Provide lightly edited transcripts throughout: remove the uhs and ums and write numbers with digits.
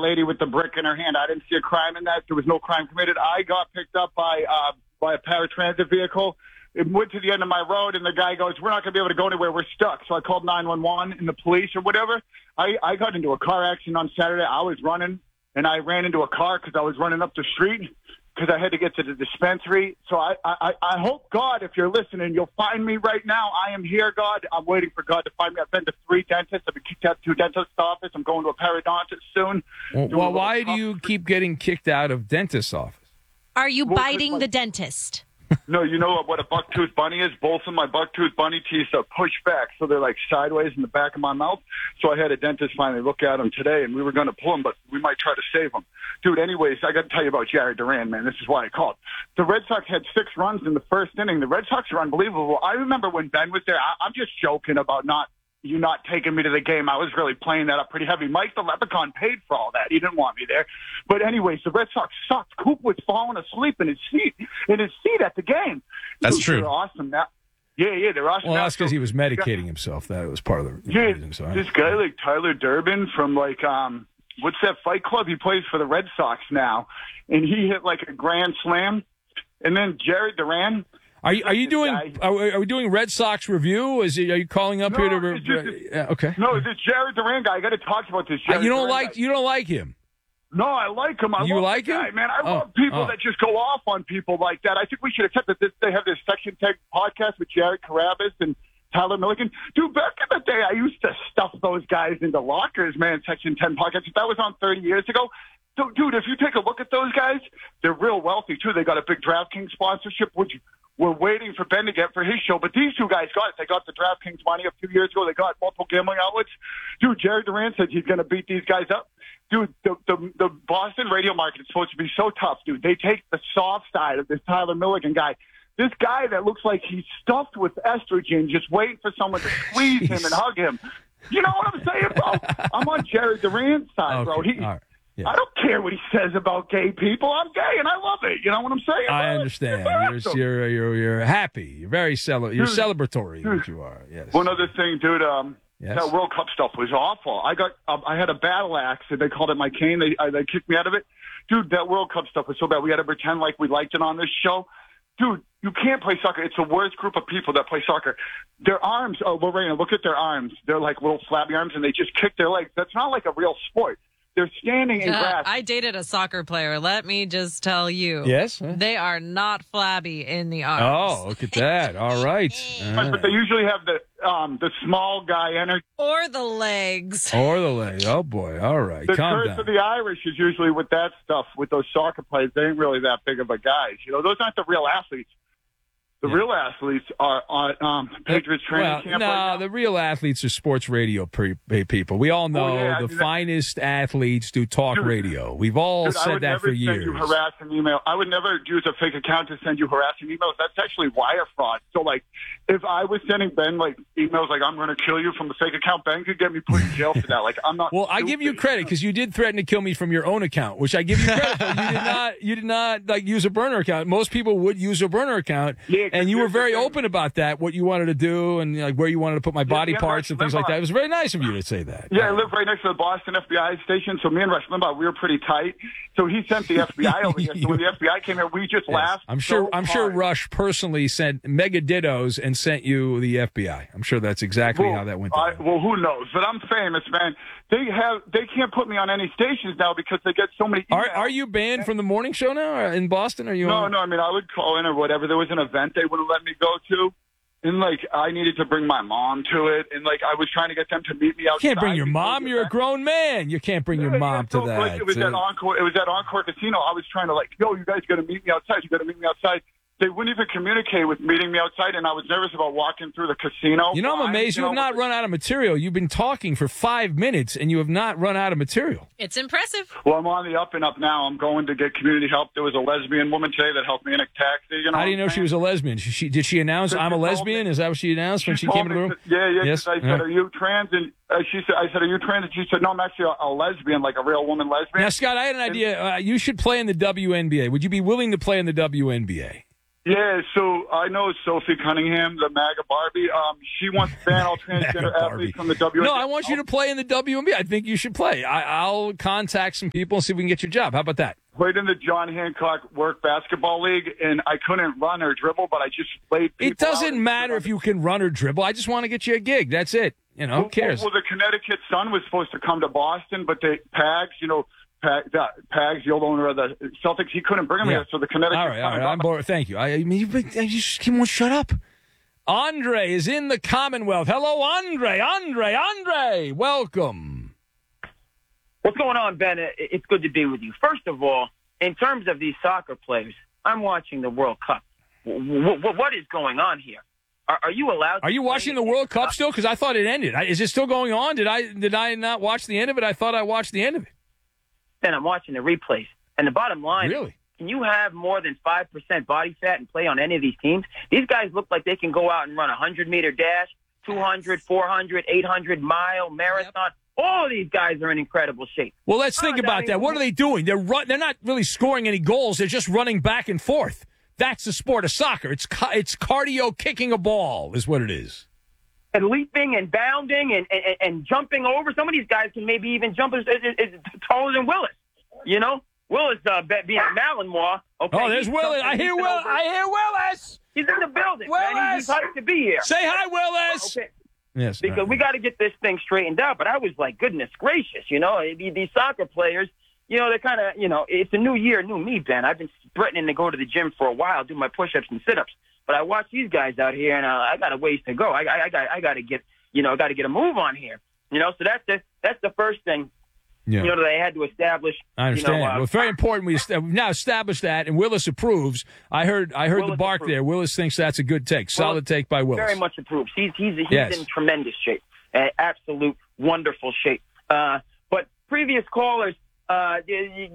lady with the brick in her hand. I didn't see a crime in that. There was no crime committed. I got picked up by a paratransit vehicle. It went to the end of my road, and the guy goes, "We're not going to be able to go anywhere. We're stuck." So I called 911 and the police or whatever. I got into a car accident on Saturday. I was running, and I ran into a car because I was running up the street because I had to get to the dispensary. So I hope, God, if you're listening, you'll find me right now. I am here, God. I'm waiting for God to find me. I've been to 3 dentists. I've been kicked out of 2 dentist office. I'm going to a periodontist soon. Well, why do you keep getting kicked out of dentist's office? Are you biting the dentist? No, you know what a bucktooth bunny is? Both of my bucktooth bunny teeth are pushed back, so they're like sideways in the back of my mouth. So I had a dentist finally look at them today, and we were going to pull them, but we might try to save them. Dude, anyways, I got to tell you about Jared Duran, man. This is why I called. The Red Sox had 6 runs in the first inning. The Red Sox are unbelievable. I remember when Ben was there. I'm just joking about not taking me to the game. I was really playing that up pretty heavy. Mike the Leprechaun paid for all that. He didn't want me there. But anyways, the Red Sox sucked. Coop was falling asleep in his seat at the game. That's true. They're awesome now. Yeah, they're awesome. Well, now. that's because he was medicating himself. That was part of the reason. So, this guy like Tyler Durbin from like what's that Fight Club? He plays for the Red Sox now, and he hit like a grand slam. And then Jared Duran. Are you doing? Are we doing Red Sox review? Are you calling up here to? Okay. No, this Jared Duran guy. I got to talk about this. You don't like him. No, I like him. I you love like him, him, man. I love people that just go off on people like that. I think we should accept that they have this Section 10 podcast with Jared Carabas and Tyler Milliken. Dude, back in the day, I used to stuff those guys into lockers, man. Section 10 podcast. That was on 30 years ago. So, dude, if you take a look at those guys, they're real wealthy too. They got a big DraftKings sponsorship, which we're waiting for Ben to get for his show. But these 2 guys got it. They got the DraftKings money a few years ago. They got multiple gambling outlets. Dude, Jared Duran said he's going to beat these guys up. Dude, the Boston radio market is supposed to be so tough, dude. They take the soft side of this Tyler Milliken guy. This guy that looks like he's stuffed with estrogen, just waiting for someone to squeeze him and hug him. You know what I'm saying, bro? I'm on Jared Duran's side, bro. Yeah. I don't care what he says about gay people. I'm gay and I love it. You know what I'm saying? I understand. You're happy. You're very you're celebratory. What you are. Yes. One other thing, dude. That World Cup stuff was awful. I had a battle axe, and they called it my cane. They kicked me out of it. Dude, that World Cup stuff was so bad. We had to pretend like we liked it on this show. Dude, you can't play soccer. It's the worst group of people that play soccer. Their arms, Lorena, look at their arms. They're like little flabby arms, and they just kick their legs. That's not like a real sport. They're standing in grass. I dated a soccer player. Let me just tell you. Yes? They are not flabby in the arms. Oh, look at that. All right. But they usually have the small guy energy. Or the legs. Oh, boy. All right. The Calm curse down. of the Irish is usually with that stuff, with those soccer players. They ain't really that big of a guys. You know, those aren't the real athletes. The real athletes are on Patriots training camp. No, right now. the real athletes are sports radio people. We all know the finest athletes do talk radio. We've all said that for years. I would never send you harassing email. I would never use a fake account to send you harassing emails. That's actually wire fraud. So, like, if I was sending Ben, like, emails like, I'm going to kill you from the fake account, Ben could get me put in jail for that. Like, I'm not Well, I give you credit because you did threaten to kill me from your own account, which I give you credit for. You did not like, use a burner account. Most people would use a burner account. Yeah, and you were very open about that, what you wanted to do and like where you wanted to put my body parts and things like that. It was very nice of you to say that. Yeah, I live right next to the Boston FBI station, so me and Rush Limbaugh, we were pretty tight. So he sent the FBI over here. So when the FBI came here, we just laughed. I'm sure Rush personally sent mega dittos and sent you the FBI. I'm sure that's exactly how that went down. Well, who knows? But I'm famous, man. They can't put me on any stations now because they get so many emails. Are you banned from the morning show now in Boston? Are you? No. I mean, I would call in or whatever. There was an event they wouldn't let me go to. And, like, I needed to bring my mom to it. And, like, I was trying to get them to meet me outside. You can't bring your mom. You're a grown man. You can't bring your mom to that. Like, it was at Encore Casino. I was trying to, like, yo, you guys got to meet me outside. You got to meet me outside. They wouldn't even communicate with meeting me outside, and I was nervous about walking through the casino. You know, I'm amazed you have not run out of material. You've been talking for 5 minutes, and you have not run out of material. It's impressive. Well, I'm on the up and up now. I'm going to get community help. There was a lesbian woman today that helped me in a taxi. You know, how do you know she was a lesbian? Did she announce, I'm a lesbian? Is that what she announced when she came in the room? Yeah. Yes. I said, are you trans? And I said, are you trans? And she said, no, I'm actually a lesbian, like a real woman lesbian. Now, Scott, I had an idea. You should play in the WNBA. Would you be willing to play in the WNBA? Yeah, so I know Sophie Cunningham, the MAGA Barbie. She wants to ban all transgender athletes from the WNBA. No, I want you to play in the WNBA. I think you should play. I'll contact some people and see if we can get you a job. How about that? Played in the John Hancock Work Basketball League, and I couldn't run or dribble, but I just played people. It doesn't matter if you can run or dribble. I just want to get you a gig. That's it. You know, who cares? Well, the Connecticut Sun was supposed to come to Boston, but Pags, Pags, the old owner of the Celtics, he couldn't bring him here, so the Connecticut All right, I'm bored. Thank you. I mean, you just won't shut up. Andre is in the Commonwealth. Hello, Andre, welcome. What's going on, Ben? It's good to be with you. First of all, in terms of these soccer players, I'm watching the World Cup. What is going on here? Are you allowed? Are you watching the World Cup still? Because I thought it ended. Is it still going on? Did I not watch the end of it? I thought I watched the end of it. Then I'm watching the replays. And the bottom line really? Is, can you have more than 5% body fat and play on any of these teams? These guys look like they can go out and run a 100-meter dash, 200, 400, 800-mile marathon. Yep. All of these guys are in incredible shape. Well, let's think about that. What are they doing? They're not really scoring any goals. They're just running back and forth. That's the sport of soccer. It's cardio kicking a ball is what it is. And leaping and bounding and jumping over. Some of these guys can maybe even jump as taller than Willis. You know? Willis being Malinois. Okay, oh, there's Willis. I hear Willis. He's in the building. Willis. Man. He's hyped to be here. Say hi, Willis. Okay. Yes. Because we got to get this thing straightened out. But I was like, goodness gracious, these soccer players, they're kind of, it's a new year, new me, Ben. I've been threatening to go to the gym for a while, do my push-ups and sit-ups. But I watch these guys out here, and I got a ways to go. I got to get, got to get a move on here. So that's the first thing. Yeah. That I had to establish. I understand. Well, it's very important. We've now established that, and Willis approves. I heard the bark approves. There. Willis thinks that's a good take. Solid take by Willis. Very much approves. He's in tremendous shape. Absolute wonderful shape. But previous callers, let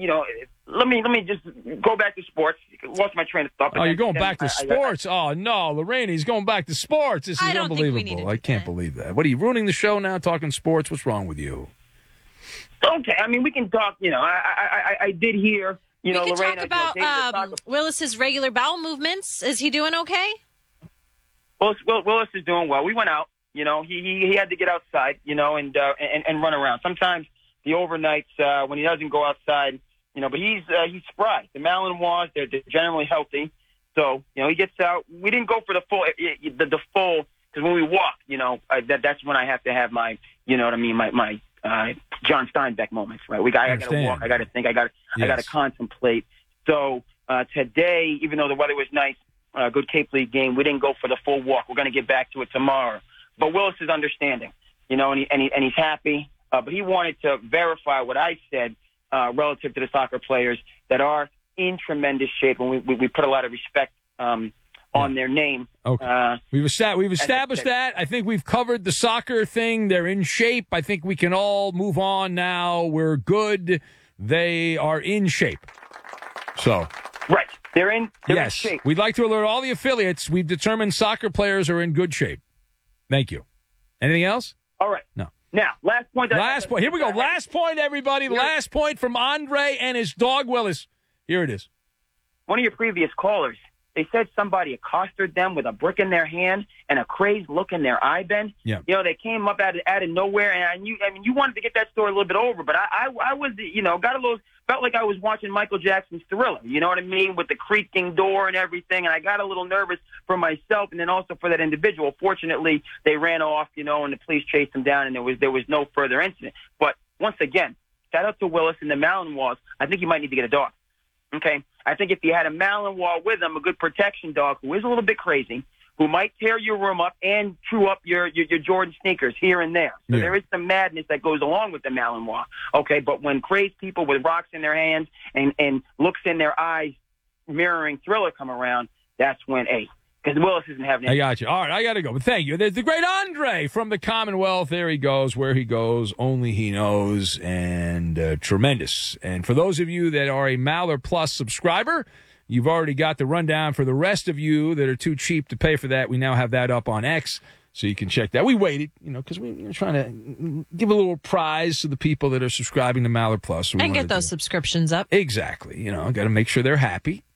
me just go back to sports. Lost my train of thought. Oh, you're going back to sports? Oh no, Lorraine, he's going back to sports. This is unbelievable. I can't believe that. What are you ruining the show now? Talking sports? What's wrong with you? Okay, I mean we can talk. I did hear. We can Lorraine, talk about Willis's regular bowel movements. Is he doing okay? Willis is doing well. We went out. He had to get outside. And run around. Sometimes the overnights when he doesn't go outside. But he's spry. The Malinois, they're generally healthy. So he gets out. We didn't go for the full because when we walk, that's when I have to have my my John Steinbeck moments, right? I got to walk. I got to think. I got to contemplate. So today, even though the weather was nice, good Cape League game, we didn't go for the full walk. We're going to get back to it tomorrow. But Willis is understanding, and he's happy. But he wanted to verify what I said relative to the soccer players that are in tremendous shape, and we put a lot of respect on their name. Okay. We've established that. I think we've covered the soccer thing. They're in shape. I think we can all move on now. We're good. They are in shape. So. Right. They're in shape. We'd like to alert all the affiliates. We've determined soccer players are in good shape. Thank you. Anything else? All right. No. Now, last point. Here we go. Last point, everybody. Last point from Andre and his dog, Willis. Here it is. One of your previous callers, they said somebody accosted them with a brick in their hand and a crazed look in their eye, Ben. Yeah. They came up out of nowhere, and you wanted to get that story a little bit over, but I was, got a little, felt like I was watching Michael Jackson's Thriller, you know what I mean, with the creaking door and everything, and I got a little nervous for myself and then also for that individual. Fortunately, they ran off, and the police chased them down, and there was no further incident. But once again, shout out to Willis and the Malinois. I think you might need to get a dog. Okay, I think if you had a Malinois with him, a good protection dog who is a little bit crazy, who might tear your room up and chew up your Jordan sneakers here and there. So there is some madness that goes along with the Malinois. Okay, but when crazed people with rocks in their hands and looks in their eyes mirroring Thriller come around, that's when, because Willis isn't having I got you. All right, I got to go. But thank you. There's the great Andre from the Commonwealth. There he goes. Where he goes, only he knows. And tremendous. And for those of you that are a Maller Plus subscriber, you've already got the rundown. For the rest of you that are too cheap to pay for that, we now have that up on X, so you can check that. We waited, because we're trying to give a little prize to the people that are subscribing to Maller Plus. So and get those subscriptions up. Exactly. Got to make sure they're happy.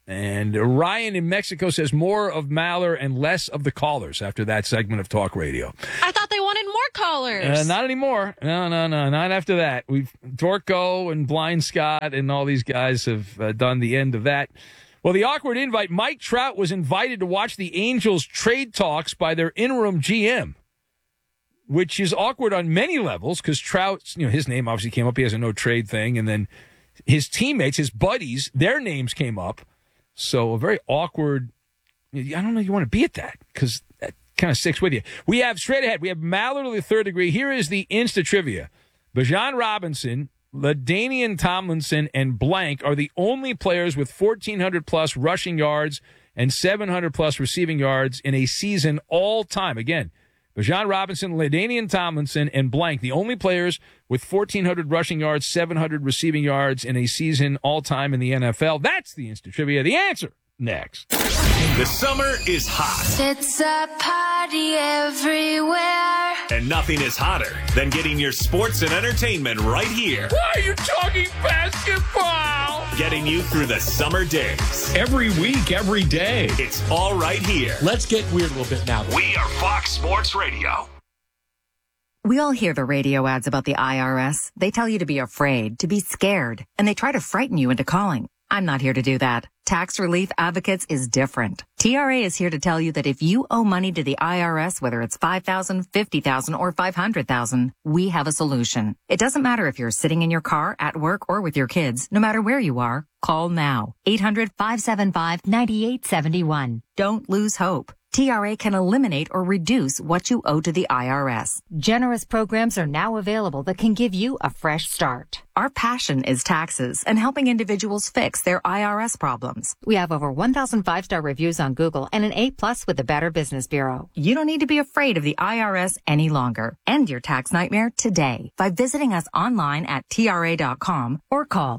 And Ryan in Mexico says more of Maller and less of the callers after that segment of talk radio. I thought they wanted more callers. Not anymore. No, not after that. Dorco and Blind Scott and all these guys have done the end of that. Well, the awkward invite, Mike Trout was invited to watch the Angels trade talks by their interim GM, which is awkward on many levels because Trout's, his name obviously came up. He has a no trade thing. And then his teammates, his buddies, their names came up. So a very awkward, I don't know you want to be at that because that kind of sticks with you. We have straight ahead, we have Maller to the third degree. Here is the Insta trivia. Bijan Robinson, LaDainian Tomlinson, and blank are the only players with 1,400-plus rushing yards and 700-plus receiving yards in a season all time. Again, Bijan Robinson, LaDainian Tomlinson, and blank, the only players with 1,400 rushing yards, 700 receiving yards in a season all-time in the NFL. That's the Insta Trivia. The answer, next. The summer is hot. It's a party everywhere. And nothing is hotter than getting your sports and entertainment right here. Why are you talking basketball? Getting you through the summer days. Every week, every day. It's all right here. Let's get weird a little bit now. We are Fox Sports Radio. We all hear the radio ads about the IRS. They tell you to be afraid, to be scared, and they try to frighten you into calling. I'm not here to do that. Tax Relief Advocates is different. TRA is here to tell you that if you owe money to the IRS, whether it's $5,000, $50,000, or $500,000, we have a solution. It doesn't matter if you're sitting in your car, at work, or with your kids. No matter where you are, call now. 800-575-9871. Don't lose hope. TRA can eliminate or reduce what you owe to the IRS. Generous programs are now available that can give you a fresh start. Our passion is taxes and helping individuals fix their IRS problems. We have over 1,000 5-star reviews on Google and an A+ with the Better Business Bureau. You don't need to be afraid of the IRS any longer. End your tax nightmare today by visiting us online at TRA.com or call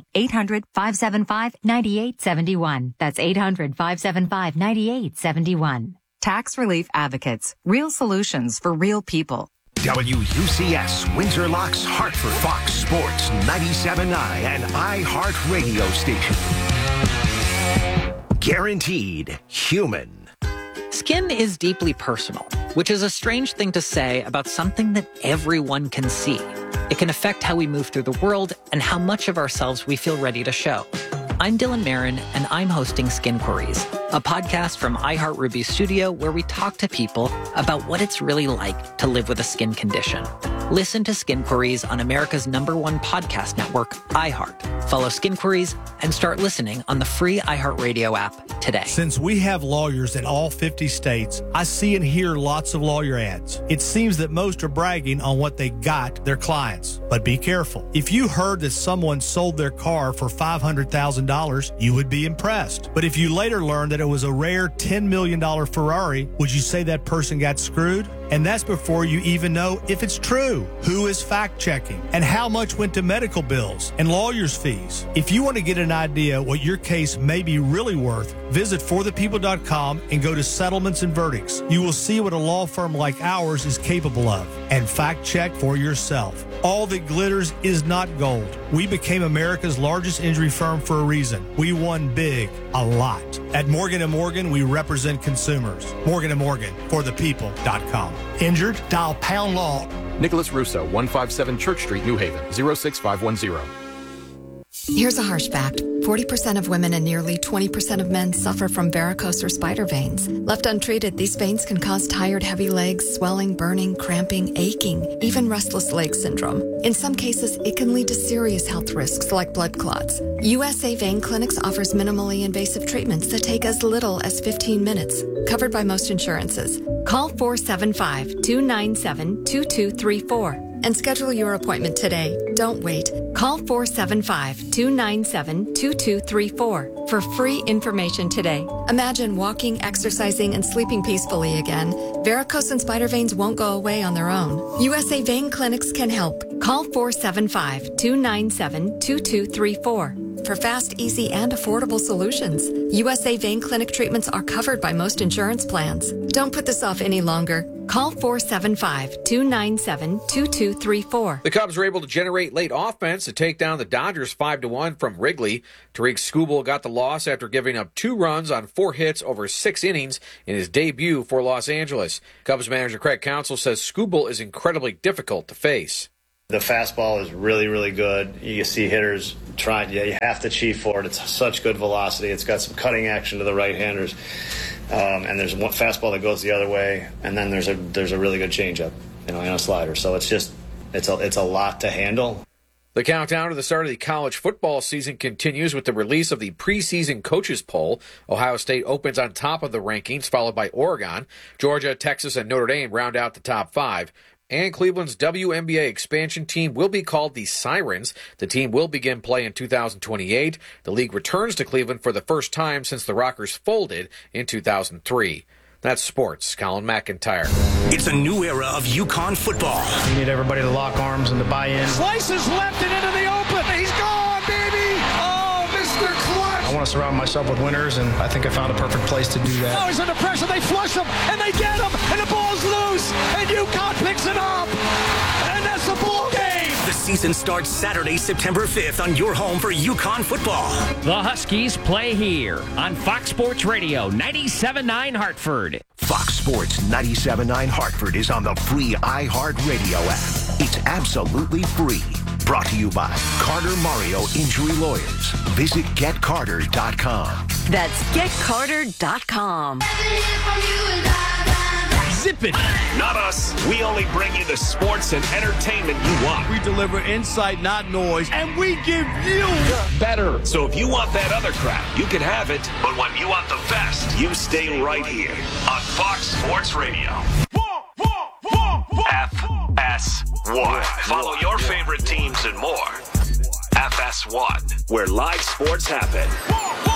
800-575-9871. That's 800-575-9871. Tax Relief Advocates. Real solutions for real people. WUCS Windsor Locks Hartford, Fox Sports 97.9 and iHeart Radio Station. Guaranteed human. Skin is deeply personal, which is a strange thing to say about something that everyone can see. It can affect how we move through the world and how much of ourselves we feel ready to show. I'm Dylan Marin, and I'm hosting Skin Queries, a podcast from iHeart Ruby's studio where we talk to people about what it's really like to live with a skin condition. Listen to Skin Queries on America's #1 podcast network, iHeart. Follow Skin Queries and start listening on the free iHeartRadio app today. Since we have lawyers in all 50 states, I see and hear lots of lawyer ads. It seems that most are bragging on what they got their clients. But be careful. If you heard that someone sold their car for $500,000, you would be impressed. But if you later learned that it was a rare $10 million Ferrari, would you say that person got screwed? And that's before you even know if it's true. Who is fact-checking? And how much went to medical bills and lawyers' fees? If you want to get an idea what your case may be really worth, visit forthepeople.com and go to settlements and verdicts. You will see what a law firm like ours is capable of. And fact-check for yourself. All that glitters is not gold. We became America's largest injury firm for a reason. We won big, a lot. At Morgan & Morgan, we represent consumers. Morgan & Morgan, forthepeople.com. Injured? Dial pound law. Nicholas Russo, 157 Church Street, New Haven, 06510. Here's a harsh fact. 40% of women and nearly 20% of men suffer from varicose or spider veins. Left untreated, these veins can cause tired, heavy legs, swelling, burning, cramping, aching, even restless leg syndrome. In some cases, it can lead to serious health risks like blood clots. USA Vein Clinics offers minimally invasive treatments that take as little as 15 minutes, covered by most insurances. Call 475-297-2234 and schedule your appointment today. Don't wait. Call 475-297-2234 for free information today. Imagine walking, exercising, and sleeping peacefully again. Varicose and spider veins won't go away on their own. USA Vein Clinics can help. Call 475-297-2234 for fast, easy, and affordable solutions. USA Vein Clinic treatments are covered by most insurance plans. Don't put this off any longer. Call 475-297-2234. The Cubs were able to generate late offense to take down the Dodgers 5-1 from Wrigley. Tariq Skubal got the loss after giving up 2 runs on 4 hits over 6 innings in his debut for Los Angeles. Cubs manager Craig Counsell says Skubal is incredibly difficult to face. The fastball is really, really good. You see hitters trying. You have to chief for it. It's such good velocity. It's got some cutting action to the right-handers. And there's one fastball that goes the other way, and then there's a really good changeup, and a slider. So it's a lot to handle. The countdown to the start of the college football season continues with the release of the preseason coaches poll. Ohio State opens on top of the rankings, followed by Oregon. Georgia, Texas, and Notre Dame round out the top 5. And Cleveland's WNBA expansion team will be called the Sirens. The team will begin play in 2028. The league returns to Cleveland for the first time since the Rockers folded in 2003. That's sports. Colin McIntyre. It's a new era of UConn football. We need everybody to lock arms and to buy in. Slices left it into the open. He's gone, baby. Oh, Mr. Clutch. I want to surround myself with winners, and I think I found a perfect place to do that. Oh, he's under pressure. They flush him, and they get him, and the ball's loose, and UConn picks it up, and that's the ball game. The season starts Saturday, September 5th on your home for UConn football. The Huskies play here on Fox Sports Radio 97.9 Hartford. Fox Sports 97.9 Hartford is on the free iHeartRadio app. It's absolutely free. Brought to you by Carter Mario Injury Lawyers. Visit GetCarter.com. That's GetCarter.com. Zip it. Not us. We only bring you the sports and entertainment you want. We deliver insight, not noise, and we give you better. So if you want that other crap, you can have it. But when you want the best, you stay right here on Fox Sports Radio. FS1. Follow your favorite teams and more. FS1, where live sports happen.